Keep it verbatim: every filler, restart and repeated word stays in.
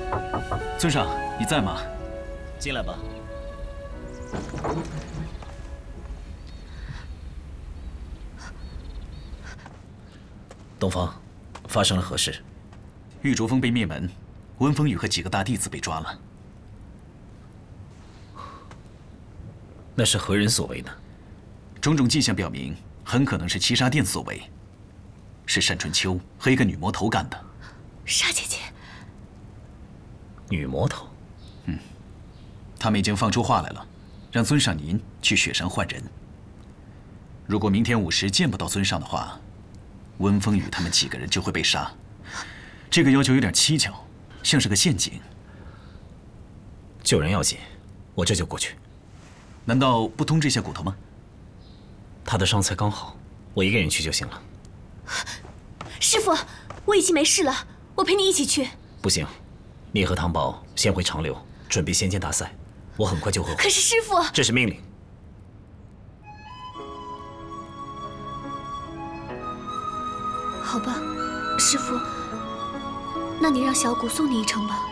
尊上，你在吗？ 进来吧。东方，发生了何事？ 玉竹峰被灭门，温风雨和几个大弟子被抓了。 那是何人所为呢？ 种种迹象表明，很可能是七杀殿所为，是单春秋和一个女魔头干的。 沙姐姐， 女魔头。 嗯，他们已经放出话来了，让尊上您去雪山换人。如果明天午时见不到尊上的话，温风雨他们几个人就会被杀。这个要求有点蹊跷，像是个陷阱。 救人要紧，我这就过去。 难道不通知一下骨头吗？ 他的伤才刚好，我一个人去就行了。 师傅，我已经没事了，我陪你一起去。 不行，你和唐宝先回长留，准备仙剑大赛，我很快就会回。 可是师傅， 这是命令。 好吧，师傅，那你让小骨送你一程吧。